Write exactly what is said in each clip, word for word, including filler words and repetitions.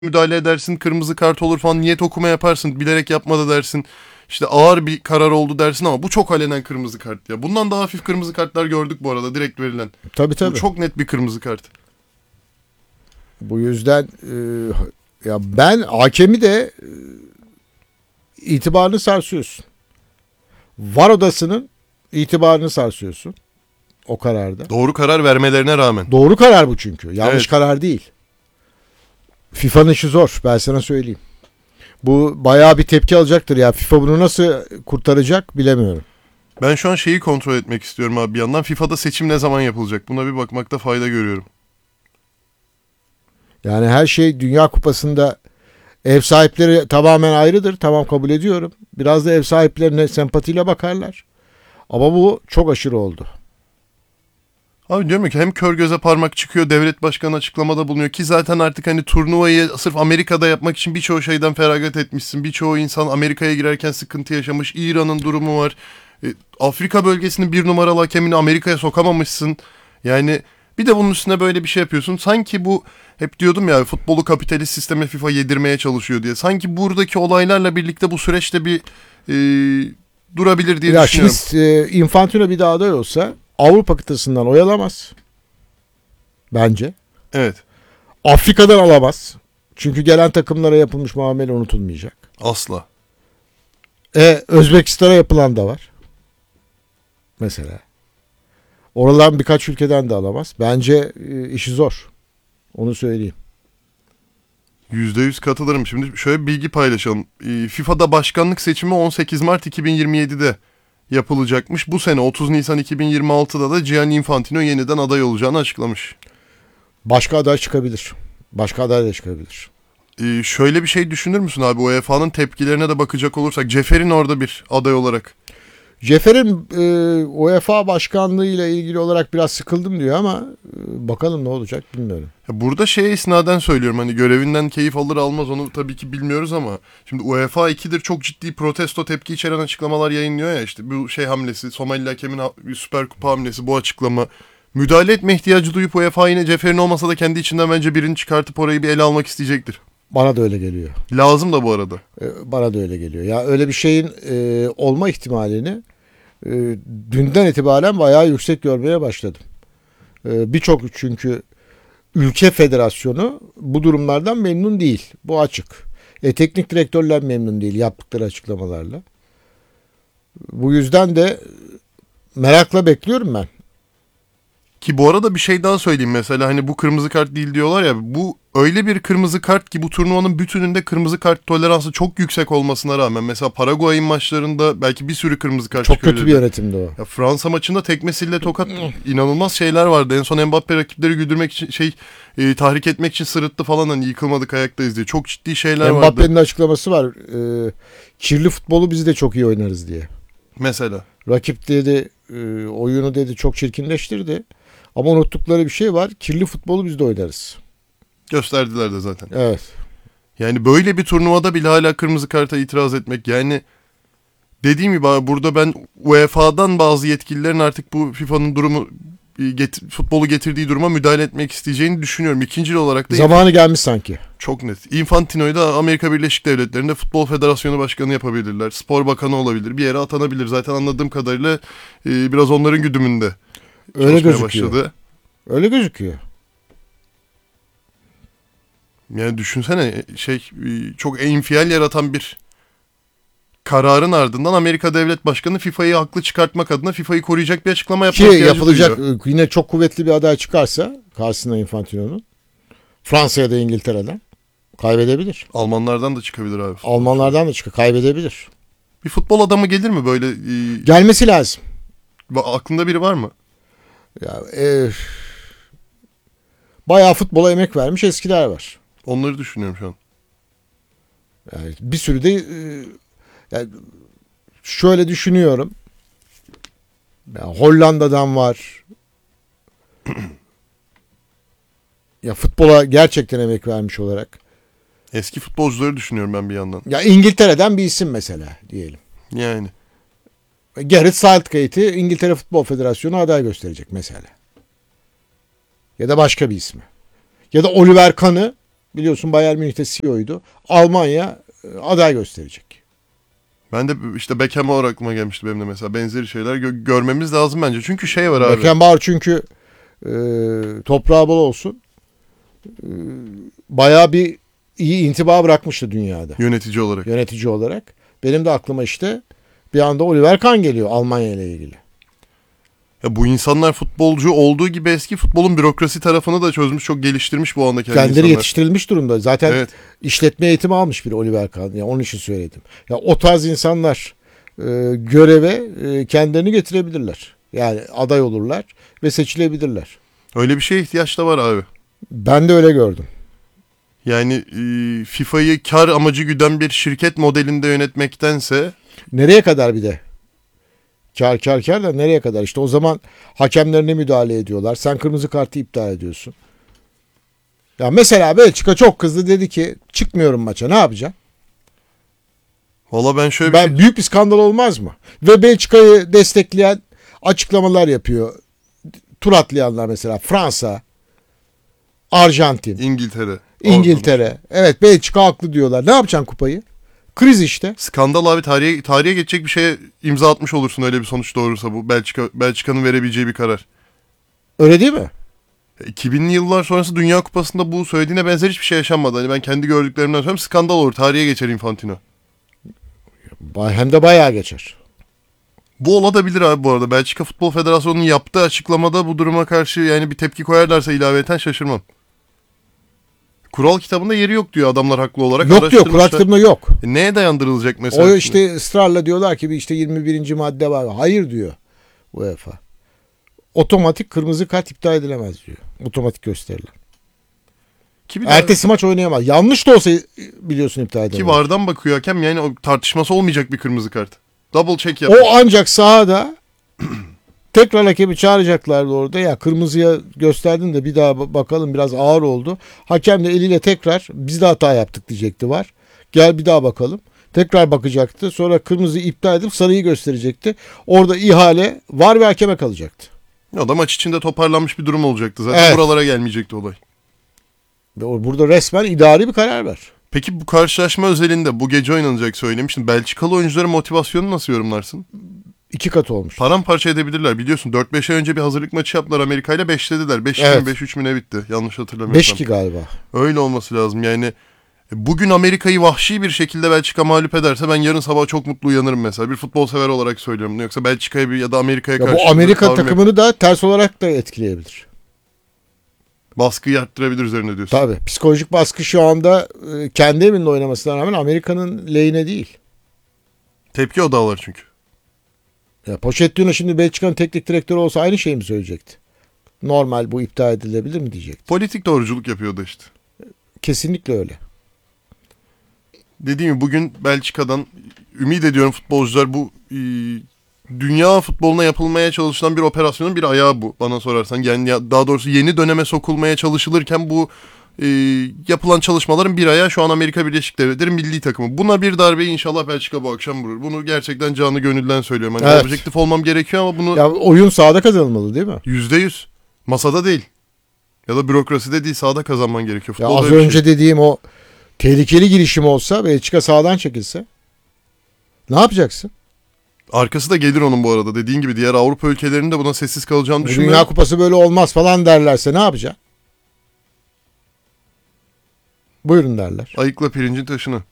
müdahale edersin, kırmızı kart olur falan, niyet okuma yaparsın, bilerek yapmadı dersin. İşte ağır bir karar oldu dersin ama bu çok alenen kırmızı kart ya. Bundan daha hafif kırmızı kartlar gördük bu arada, direkt verilen. Tabii tabii. Bu çok net bir kırmızı kart. Bu yüzden e, ya ben hakemi de e, itibarını sarsıyorsun. VAR odasının itibarını sarsıyorsun o kararda. Doğru karar vermelerine rağmen. Doğru karar bu çünkü. Yanlış Evet. karar değil. FIFA'nın işi zor, ben sana söyleyeyim. Bu bayağı bir tepki alacaktır ya. FIFA bunu nasıl kurtaracak bilemiyorum. Ben şu an şeyi kontrol etmek istiyorum abi bir yandan. FIFA'da seçim ne zaman yapılacak? Buna bir bakmakta fayda görüyorum. Yani her şey Dünya Kupası'nda ev sahipleri tamamen ayrıdır. Tamam, kabul ediyorum. Biraz da ev sahiplerine sempatiyle bakarlar. Ama bu çok aşırı oldu. Abi diyorum ki hem kör göze parmak çıkıyor, devlet başkanı açıklamada bulunuyor ki zaten artık hani turnuvayı sırf Amerika'da yapmak için birçoğu şeyden feragat etmişsin. Birçoğu insan Amerika'ya girerken sıkıntı yaşamış. İran'ın durumu var. E, Afrika bölgesinin bir numaralı hakemini Amerika'ya sokamamışsın. Yani bir de bunun üstüne böyle bir şey yapıyorsun. Sanki bu, hep diyordum ya, futbolu kapitalist sisteme FIFA yedirmeye çalışıyor diye. Sanki buradaki olaylarla birlikte bu süreçte bir e, durabilir diye ya düşünüyorum. Şimdi e, Infantino bir daha aday olsa Avrupa kıtasından oy alamaz. Bence. Evet. Afrika'dan alamaz. Çünkü gelen takımlara yapılmış muamele unutulmayacak. Asla. E, Özbekistan'a yapılan da var. Mesela. Oradan birkaç ülkeden de alamaz. Bence e, işi zor. Onu söyleyeyim. yüzde yüz katılırım. Şimdi şöyle bir bilgi paylaşalım. Ee, FIFA'da başkanlık seçimi on sekiz Mart iki bin yirmi yedi'de yapılacakmış. Bu sene otuz Nisan iki bin yirmi altı'da da Gianni Infantino yeniden aday olacağını açıklamış. Başka aday çıkabilir. Başka aday da çıkabilir. Ee, şöyle bir şey düşünür müsün abi? U E F A'nın tepkilerine de bakacak olursak. Cefer'in orada bir aday olarak. Cefer'in e, UEFA başkanlığı ile ilgili olarak biraz sıkıldım diyor ama e, bakalım ne olacak bilmiyorum. Ya burada şeye isnaden söylüyorum, hani görevinden keyif alır almaz onu tabii ki bilmiyoruz ama şimdi U E F A ikidir çok ciddi protesto, tepki içeren açıklamalar yayınlıyor ya, işte bu şey hamlesi, Somali hakemin ha- Süper Kupa hamlesi, bu açıklama. Müdahale etme ihtiyacı duyup U E F A yine Cefer'in olmasa da kendi içinden bence birini çıkartıp orayı bir ele almak isteyecektir. Bana da öyle geliyor. Lazım da bu arada. E, bana da öyle geliyor. Ya öyle bir şeyin e, olma ihtimalini e, dünden itibaren bayağı yüksek görmeye başladım. E, Birçok çünkü ülke federasyonu bu durumlardan memnun değil. Bu açık. E, teknik direktörler memnun değil yaptıkları açıklamalarla. Bu yüzden de merakla bekliyorum ben. Ki bu arada bir şey daha söyleyeyim, mesela hani bu kırmızı kart değil diyorlar ya, bu öyle bir kırmızı kart ki bu turnuvanın bütününde kırmızı kart toleransı çok yüksek olmasına rağmen mesela Paraguay'ın maçlarında belki bir sürü kırmızı kart Çok çıkıyor kötü dedi. bir yönetimdi o. Ya Fransa maçında tekme sille tokat inanılmaz şeyler vardı. En son Mbappe rakipleri güldürmek için şey e, tahrik etmek için sırıttı falan, hani yıkılmadık ayaktayız diye. Çok ciddi şeyler vardı. Mbappe'nin açıklaması var. E, kirli futbolu biz de çok iyi oynarız diye. Mesela. Rakip dedi e, oyunu dedi çok çirkinleştirdi. Ama unuttukları bir şey var. Kirli futbolu biz de oynarız. Gösterdiler de zaten. Evet. Yani böyle bir turnuvada bile hala kırmızı karta itiraz etmek. Yani dediğim gibi abi, burada ben U E F A'dan bazı yetkililerin artık bu FIFA'nın durumu get- futbolu getirdiği duruma müdahale etmek isteyeceğini düşünüyorum. İkinci olarak da Zamanı gelmiş sanki. çok net. Infantino'yu da Amerika Birleşik Devletleri'nde Futbol Federasyonu Başkanı yapabilirler. Spor Bakanı olabilir. Bir yere atanabilir. Zaten anladığım kadarıyla e, biraz onların güdümünde Öyle gözüküyor. başladı. Öyle gözüküyor. Yani düşünsene, şey e, çok infial yaratan bir kararın ardından Amerika Devlet Başkanı FIFA'yı haklı çıkartmak adına FIFA'yı koruyacak bir açıklama yapmak Ki ihtiyacı yapılacak duyuyor. yine çok kuvvetli bir aday çıkarsa karşısına Infantino'nun, Fransa'ya da İngiltere'den kaybedebilir. Almanlardan da çıkabilir abi. Almanlardan da çıkar, kaybedebilir. Bir futbol adamı gelir mi böyle? E, Gelmesi lazım. aklında biri var mı? Ya, e, bayağı futbola emek vermiş eskiler var. Onları düşünüyorum şu an. Yani bir sürü de e, yani şöyle düşünüyorum. Yani Hollanda'dan var. Ya futbola gerçekten emek vermiş olarak. Eski futbolcuları düşünüyorum ben bir yandan. Ya İngiltere'den bir isim mesela diyelim. Yani. Gareth Southgate'i İngiltere Futbol Federasyonu aday gösterecek mesela. Ya da başka bir ismi. Ya da Oliver Kahn'ı Biliyorsun Bayern Münih'te C E O'ydu. Almanya e, aday gösterecek. Ben de işte Beckenbauer aklıma gelmişti benim de mesela. Benzeri şeyler gö- görmemiz lazım bence. Çünkü şey var abi. Beckenbauer çünkü e, toprağı bol olsun. E, bayağı bir iyi intiba bırakmıştı dünyada. Yönetici olarak. Yönetici olarak. Benim de aklıma işte bir anda Oliver Kahn geliyor Almanya ile ilgili. Ya bu insanlar futbolcu olduğu gibi eski futbolun bürokrasi tarafını da çözmüş, çok geliştirmiş bu anda kendi Kendileri insanlar. yetiştirilmiş durumda. Zaten Evet. işletme eğitimi almış bir Oliver Kahn. Yani onun için söyledim. Ya o tarz insanlar e, göreve e, kendilerini getirebilirler. Yani aday olurlar ve seçilebilirler. Öyle bir şeye ihtiyaç da var abi. Ben de öyle gördüm. Yani e, FIFA'yı kar amacı güden bir şirket modelinde yönetmektense Nereye kadar bir de? Kar kar kar da nereye kadar? İşte o zaman hakemlerine müdahale ediyorlar. Sen kırmızı kartı iptal ediyorsun. Ya mesela Belçika çok kızdı, dedi ki çıkmıyorum maça. Ne yapacağım? valla ben şöyle bir Ben şey... büyük bir skandal olmaz mı? Ve Belçika'yı destekleyen açıklamalar yapıyor. Tur atlayanlar mesela Fransa, Arjantin, İngiltere. İngiltere. Evet, Belçika haklı diyorlar. Ne yapacaksın kupayı? Kriz işte. Skandal abi, tarihe tarihe geçecek bir şeye imza atmış olursun öyle bir sonuç doğurursa bu. Belçika Belçika'nın verebileceği bir karar. Öyle değil mi? iki binli yıllar sonrası Dünya Kupası'nda bu söylediğine benzer hiçbir şey yaşanmadı. Hani ben kendi gördüklerimden söylüyorum, skandal olur. Tarihe geçer Infantino. Hem de bayağı geçer. Bu olabilir abi bu arada. Belçika Futbol Federasyonu'nun yaptığı açıklamada bu duruma karşı yani bir tepki koyarlarsa ilaveten şaşırmam. Kural kitabında yeri yok diyor adamlar haklı olarak. Yok diyor, kural Araştırmışlar. kitabında yok. E neye dayandırılacak mesela? O şimdi? işte ısrarla diyorlar ki işte yirmi birinci madde var. Hayır diyor UEFA. Otomatik kırmızı kart iptal edilemez diyor. Otomatik gösterilen. Ki, bir de- Ertesi maç oynayamaz. Yanlış da olsa biliyorsun iptal edilemez. ki vardan bakıyor hakem, yani o tartışması olmayacak bir kırmızı kart. Double check yapmış. O ancak sahada tekrar hakemi çağıracaklardı orada. Ya kırmızıya gösterdin de bir daha ba- bakalım, biraz ağır oldu. Hakem de eliyle tekrar biz de hata yaptık diyecekti var. Gel bir daha bakalım. Tekrar bakacaktı. Sonra kırmızı iptal edip sarıyı gösterecekti. Orada ihale var ve hakeme kalacaktı. O da maç içinde toparlanmış bir durum olacaktı. Zaten Evet. buralara gelmeyecekti olay. Ve o- burada resmen idari bir karar var. Peki bu karşılaşma özelinde bu gece oynanacak söylemiştin. Belçikalı oyuncuların motivasyonunu nasıl yorumlarsın? İki kat olmuş. Paramparça edebilirler biliyorsun. dört beş ay önce bir hazırlık maçı yaptılar Amerika ile, beşlediler. beş iki Evet. mi beş üç mü ne bitti yanlış hatırlamıyorsam. beş iki galiba. Öyle olması lazım yani. e, Bugün Amerika'yı vahşi bir şekilde Belçika mağlup ederse ben yarın sabah çok mutlu uyanırım mesela. Bir futbol sever olarak söylüyorum. Yoksa Belçika'ya bir ya da Amerika'ya Ya karşı bu Amerika tavrım yok. takımını da ters olarak da etkileyebilir. Baskıyı arttırabilir üzerine diyorsun. Tabii. Psikolojik baskı şu anda e, kendi evinde oynamasına rağmen Amerika'nın lehine değil. Tepki odağı var çünkü. Ya Pochettino şimdi Belçika'nın teknik direktörü olsa aynı şeyi mi söyleyecekti? Normal, bu iptal edilebilir mi diyecekti. Politik doğruculuk yapıyordu işte. Kesinlikle öyle. Dediğim gibi bugün Belçika'dan ümit ediyorum futbolcular bu e, dünya futboluna yapılmaya çalışılan bir operasyonun bir ayağı bu bana sorarsan. Yani ya- daha doğrusu yeni döneme sokulmaya çalışılırken bu e, yapılan çalışmaların bir ayağı şu an Amerika Birleşik Devletleri milli takımı. Buna bir darbeyi inşallah Belçika bu akşam vurur. Bunu gerçekten canı gönülden söylüyorum. Hani Evet. objektif olmam gerekiyor ama bunu Ya oyun sahada kazanılmalı değil mi? yüzde yüz masada değil. Ya da bürokraside değil, sahada kazanman gerekiyor. Ya Futbolda az öyle bir önce şey. dediğim o tehlikeli girişim olsa, Belçika sağdan çekilse ne yapacaksın? Arkası da gelir onun bu arada. Dediğin gibi diğer Avrupa ülkelerinin de buna sessiz kalacağını Bu düşünmüyorum. Dünya Kupası böyle olmaz falan derlerse ne yapacaksın? Buyurun derler. Ayıkla pirincin taşını.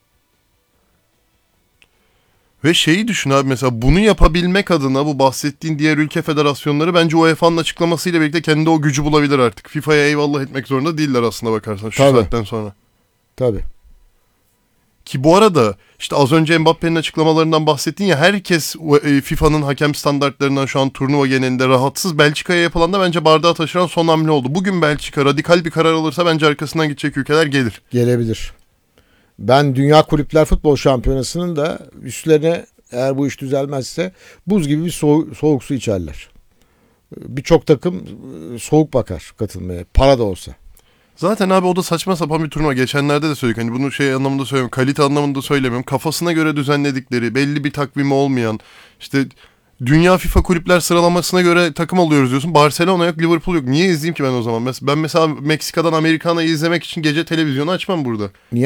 Ve şeyi düşün abi, mesela bunu yapabilmek adına bu bahsettiğin diğer ülke federasyonları bence U E F A'nın açıklamasıyla birlikte kendi o gücü bulabilir artık. FIFA'ya eyvallah etmek zorunda değiller aslında bakarsan şu Tabii. saatten sonra. Tabii. Ki bu arada işte az önce Mbappe'nin açıklamalarından bahsettin ya, herkes e, FIFA'nın hakem standartlarından şu an turnuva genelinde rahatsız. Belçika'ya yapılan da bence bardağı taşıran son hamle oldu. Bugün Belçika radikal bir karar alırsa bence arkasından gidecek ülkeler gelir. Gelebilir. Ben Dünya Kulüpler Futbol Şampiyonası'nın da üstlerine, eğer bu iş düzelmezse, buz gibi bir soğuk, soğuk su içerler. Birçok takım e, soğuk bakar katılmaya, para da olsa. Zaten abi o da saçma sapan bir turnuva. Geçenlerde de söyledik. Hani bunu şey anlamında söylemiyorum. Kalite anlamında söylemiyorum. Kafasına göre düzenledikleri, belli bir takvimi olmayan, işte Dünya FIFA kulüpler sıralamasına göre takım alıyoruz diyorsun. Barcelona yok, Liverpool yok. Niye izleyeyim ki ben o zaman? Mes- Ben mesela Meksika'dan Amerikana'yı izlemek için gece televizyonu açmam burada.